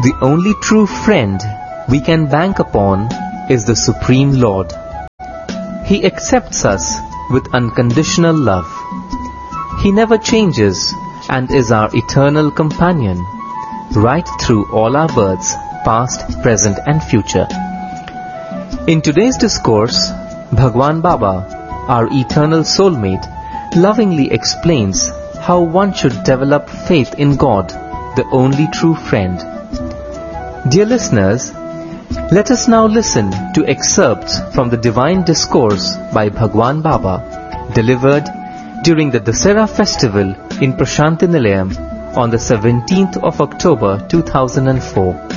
The only true friend we can bank upon is the Supreme Lord. He accepts us with unconditional love. He never changes and is our eternal companion, right through all our births, past, present and future. In today's discourse, Bhagwan Baba, our eternal soulmate, lovingly explains how one should develop faith in God, the only true friend. Dear listeners, let us now listen to excerpts from the Divine Discourse by Bhagwan Baba, delivered during the Dussehra festival in Prashanti Nilayam on the 17th of October 2004.